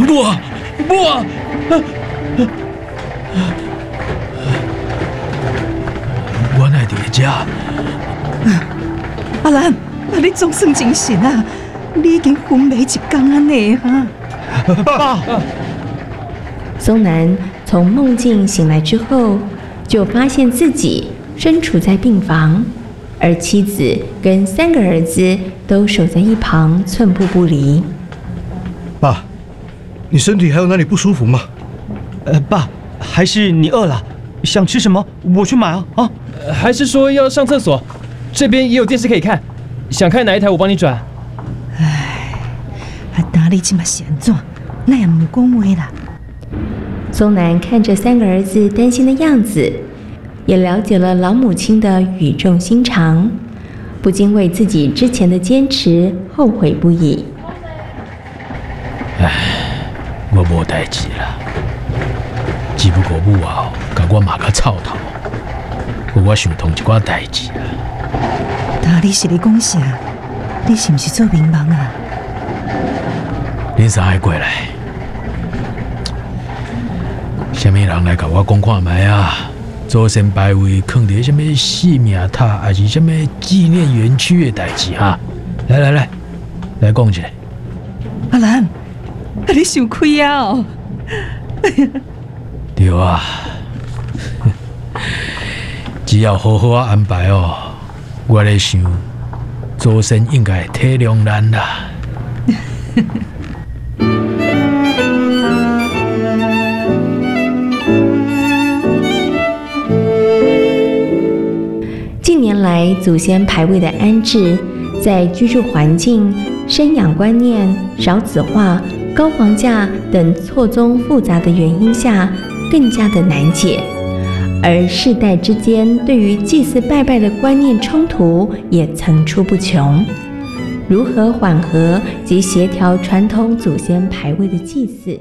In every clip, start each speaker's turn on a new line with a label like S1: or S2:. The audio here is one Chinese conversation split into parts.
S1: 不啊！我哪在这？
S2: 阿兰，你总算真神啊！你已经昏迷一天安尼哈。
S1: 爸。
S3: 松南从梦境醒来之后，就发现自己身处在病房，而妻子跟3个儿子都守在一旁，寸步不离。
S4: 爸，你身体还有哪里不舒服吗？
S5: 爸，还是你饿了，想吃什么我去买啊！
S6: 还是说要上厕所？这边也有电视可以看，想看哪一台我帮你转。
S2: 哪里这么闲做？那也不讲话啦。
S3: 松南看着3个儿子担心的样子，也了解了老母亲的语重心长，不禁为自己之前的坚持后悔不已。
S1: 我无代志啦，只不过母后甲我骂甲臭头，我想通一寡代志啦。
S2: 你是咧讲啥？你是不是做迷茫啊？
S1: 恁3个过来，什么人来甲我讲看卖啊？祖先牌位藏伫什么生命塔，还是什么纪念园区的代志哈？来讲一下。
S2: 阿兰，你想开啊哦？
S1: 对啊，只要好好安排哦，我咧想，祖先应该会体谅咱啦。
S3: 近年来，祖先牌位的安置，在居住环境、生养观念、少子化、高房价等错综复杂的原因下，更加的难解。而世代之间对于祭祀拜拜的观念冲突也层出不穷。如何缓和及协调传统祖先牌位的祭祀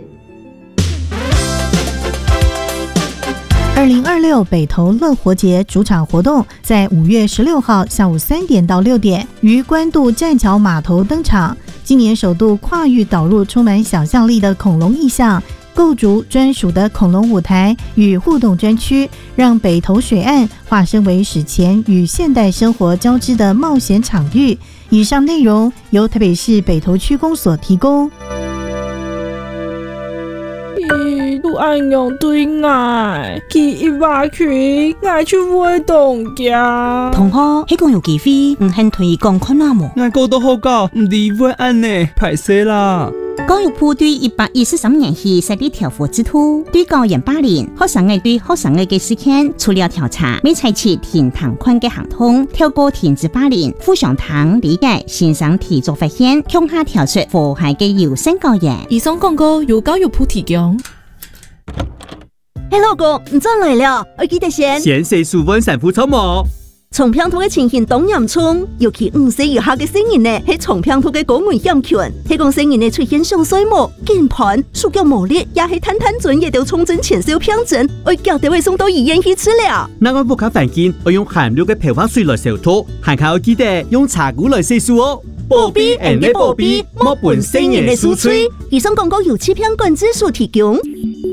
S7: ？2026北投乐活节主场活动在5月16号下午3点到6点于关渡栈桥码头登场。今年首度跨域导入充满想象力的恐龙意象，构筑专属的恐龙舞台与互动专区，让北投水岸化身为史前与现代生活交织的冒险场域。以上内容由台北市北投区公所提供。
S8: 都按用对爱，去一百群，爱去活动家。
S9: 同学，迄讲有机会，很推广看哪么？
S5: 俺讲都好搞，唔离会按呢，歹势啦。
S9: 教育部对123年起设立调佛制度，对高研霸凌学生的对学生的事件，除了调查，未采取停堂款的行动，透过停止霸凌、互相堂理解、欣赏提早发现，向下调出祸害的优先教育。
S8: 以上广告由教育部提供。
S10: 嘿，老公，你转来了，我记得先
S5: 洗舒稳散肤草毛。
S10: 从平头的情形东阳村，尤其5岁以下的成人呢，喺从平头的高危险群，喺讲成人呢出现上水膜、键盘、手脚无力，也係摊准也都重症前兆病症，我叫得会送到医院去治疗。
S5: 那我不卡反应，我用含氯的漂发水来消毒，还靠记得用茶菇来洗漱哦。保庇人的保庇，莫本成人的输吹。
S10: 以上广告由欺骗管制所提供。